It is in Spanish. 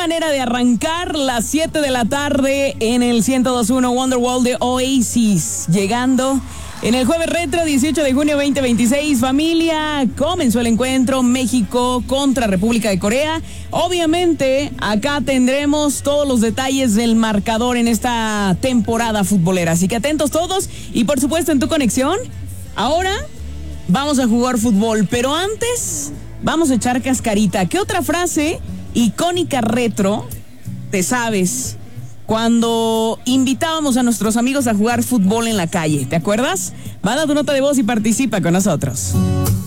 manera de arrancar las 7 de la tarde en el 102.1 Wonderwall de Oasis. Llegando en el jueves retro 18 de junio 2026. Familia, comenzó el encuentro México contra República de Corea. Obviamente, acá tendremos todos los detalles del marcador en esta temporada futbolera. Así que atentos todos y por supuesto en tu conexión. Ahora vamos a jugar fútbol, pero antes vamos a echar cascarita. ¿Qué otra frase icónica retro te sabes cuando invitábamos a nuestros amigos a jugar fútbol en la calle? ¿Te acuerdas? Manda tu nota de voz y participa con nosotros.